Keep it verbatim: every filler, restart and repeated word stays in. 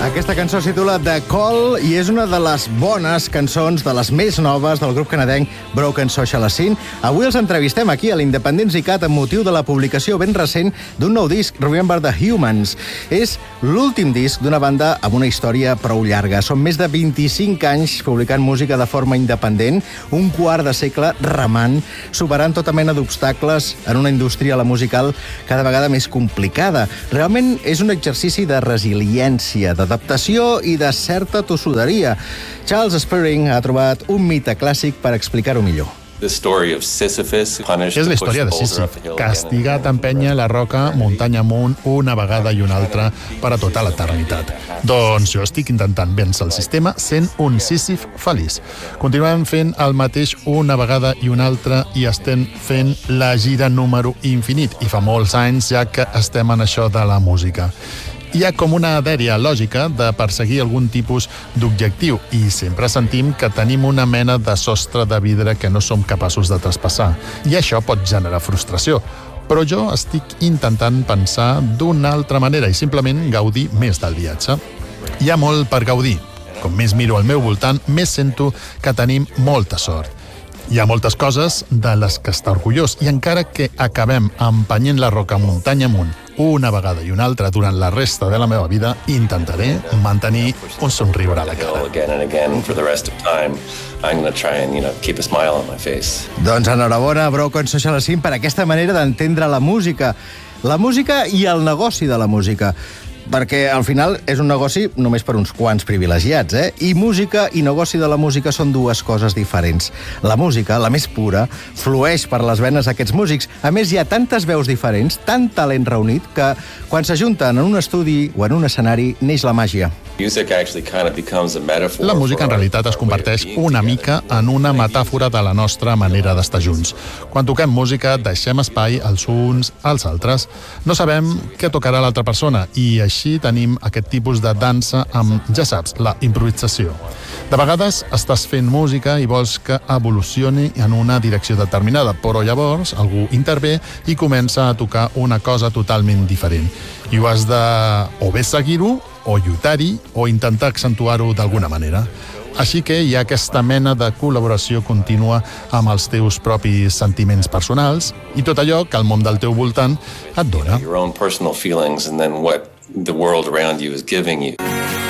Aquesta cançó es titula The Call i és una de les bones cançons, de les més noves del grup canadenc Broken Social Scene. Avui els entrevistem aquí a l'Independent Zicat amb motiu de la publicació ben recent d'un nou disc, Remember the Humans. És l'últim disc d'una banda amb una història prou llarga. Són més de vint-i-cinc anys publicant música de forma independent, un quart de segle remant, superant tota mena d'obstacles en una indústria, la musical, cada vegada més complicada. Realment és un exercici de resiliència, d'adaptació i de certa tossuderia. Charles Spearing ha trobat un mite clàssic per explicar-ho millor. És la història de Sísif, castigat a empènyer la roca muntanya amunt una vegada i una altra per a tota l'eternitat. Doncs jo estic intentant vèncer el sistema sent un Sísif feliç. Continuem fent el mateix una vegada i una altra i estem fent la gira número infinit. I fa molts anys ja que estem en això de la música. Hi ha com una dèria lògica de perseguir algun tipus d'objectiu i sempre sentim que tenim una mena de sostre de vidre que no som capaços de traspassar. I això pot generar frustració. Però jo estic intentant pensar d'una altra manera i simplement gaudir més del viatge. Hi ha molt per gaudir. Com més miro al meu voltant, més sento que tenim molta sort. Hi ha moltes coses de les que està orgullós i encara que acabem empenyent la roca muntanya amunt una vegada i una altra durant la resta de la meva vida, intentaré mantenir un somriure a la cara. Doncs enhorabona, Broken Social Scene, per aquesta manera d'entendre la música. La música i el negoci de la música. Perquè al final és un negoci només per uns quants privilegiats, eh? I música i negoci de la música són dues coses diferents. La música, la més pura, flueix per les venes d'aquests músics. A més, hi ha tantes veus diferents, tant talent reunit, que quan s'ajunten en un estudi o en un escenari, neix la màgia. La música en realitat es converteix una mica en una metàfora de la nostra manera d'estar junts. Quan toquem música, deixem espai als uns als altres. No sabem què tocarà l'altra persona i així tenim aquest tipus de dansa amb, ja saps, la improvisació. De vegades estàs fent música i vols que evolucioni en una direcció determinada, però llavors algú intervé i comença a tocar una cosa totalment diferent. I ho has de o bé seguir-ho, o lluitar-hi, o intentar accentuar-ho d'alguna manera. Així que hi ha aquesta mena de col·laboració contínua amb els teus propis sentiments personals i tot allò que el món del teu voltant et dona. Your own personal feelings and then what the world around you is giving you.